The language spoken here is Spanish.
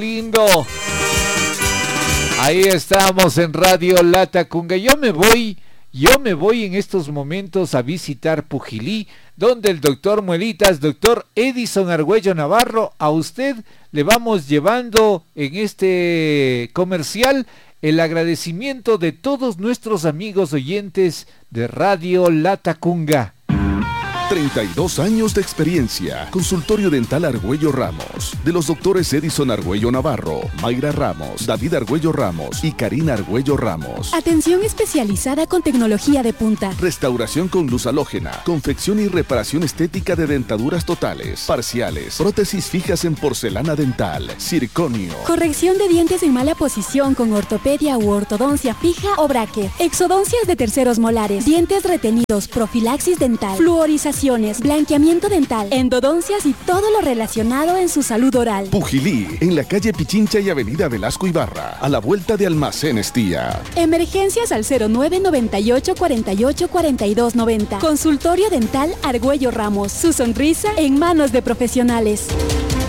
Lindo. Ahí estamos en Radio Latacunga. Yo me voy en estos momentos a visitar Pujilí, donde el doctor Muelitas, doctor Edison Argüello Navarro, a usted le vamos llevando en este comercial el agradecimiento de todos nuestros amigos oyentes de Radio Latacunga. 32 años de experiencia. Consultorio Dental Argüello Ramos. De los doctores Edison Argüello Navarro, Mayra Ramos, David Argüello Ramos y Karina Argüello Ramos. Atención especializada con tecnología de punta. Restauración con luz halógena. Confección y reparación estética de dentaduras totales, parciales. Prótesis fijas en porcelana dental. Circonio. Corrección de dientes en mala posición con ortopedia u ortodoncia fija o bracket. Exodoncias de terceros molares. Dientes retenidos. Profilaxis dental. Fluorización. Blanqueamiento dental, endodoncias y todo lo relacionado en su salud oral. Pujilí, en la calle Pichincha y avenida Velasco Ibarra, a la vuelta de Almacenes Tía. Emergencias al 0998 48 42 90. Consultorio Dental Argüello Ramos. Su sonrisa en manos de profesionales.